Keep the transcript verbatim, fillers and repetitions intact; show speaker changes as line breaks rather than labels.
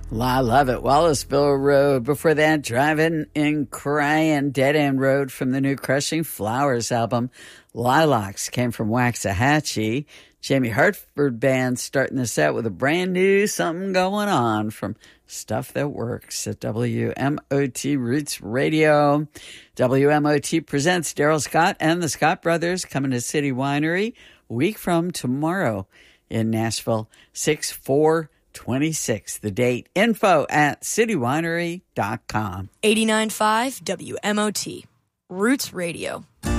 Well, I love it. Wallaceville Road. Before that, Driving and Crying, Dead End Road from the new Crushing Flowers album. Lilacs came from Waxahachie. Jamie Hartford Band starting this out with a brand new Something Going On from Stuff That Works at W M O T Roots Radio. W M O T presents Daryl Scott and the Scott Brothers coming to City Winery a week from tomorrow in Nashville, six four twenty-six. The date, info at city winery dot com.
eighty-nine point five W M O T Roots Radio.